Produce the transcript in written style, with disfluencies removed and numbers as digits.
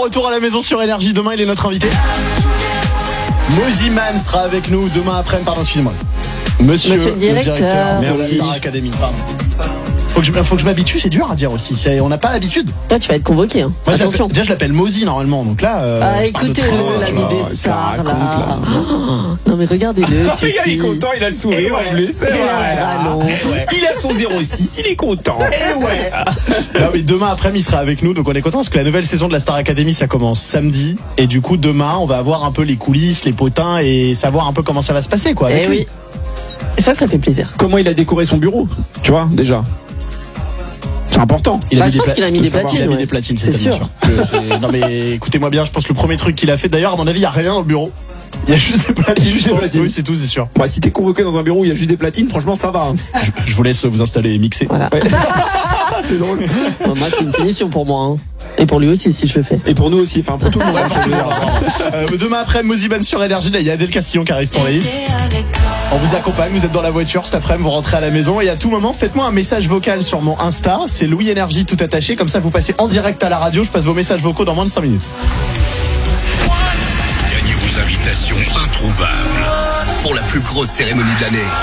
retour à la maison sur Énergie. Demain, il est notre invité. Moziman sera avec nous demain après-midi. Pardon, excusez-moi. Monsieur le directeur de la Star Academy. Pardon. Faut que je m'habitue, c'est dur à dire aussi. On n'a pas l'habitude. Toi, tu vas être convoqué. Hein. Moi, attention. Déjà, je l'appelle Mozi normalement. Donc là. Écoutez-le, l'ami des stars. Là. Non, mais regardez-le. Il est content, il a le sourire en plus. Il a son 06, il est content. Non, mais demain après-midi, il sera avec nous. Donc on est content parce que la nouvelle saison de la Star Academy, ça commence samedi. Et du coup, demain, on va avoir un peu les coulisses, les potins et savoir un peu comment ça va se passer, quoi. Oui. Et ça fait plaisir. Comment il a décoré son bureau, tu vois, déjà. C'est important. Je pense qu'il a mis des platines. Il a mis des platines, c'est sûr. Non mais écoutez-moi bien, je pense que le premier truc qu'il a fait, d'ailleurs, à mon avis, il n'y a rien dans le bureau. Il y a juste des platines. Oui, c'est tout, c'est sûr. Bah, si t'es convoqué dans un bureau où il y a juste des platines, franchement, ça va. Hein. Je vous laisse vous installer et mixer. Voilà. Ouais. C'est drôle. Moi, c'est une punition pour moi. Hein. Et pour lui aussi, si je le fais. Et pour nous aussi, enfin pour tout le monde. Demain après, Moziman sur Énergie, là, il y a Adèle Castillon qui arrive pour les hits. On vous accompagne, vous êtes dans la voiture cet après-midi, vous rentrez à la maison et à tout moment, faites-moi un message vocal sur mon Insta, c'est Louis Énergie tout attaché, comme ça vous passez en direct à la radio, je passe vos messages vocaux dans moins de 5 minutes. Gagnez vos invitations introuvables pour la plus grosse cérémonie de l'année.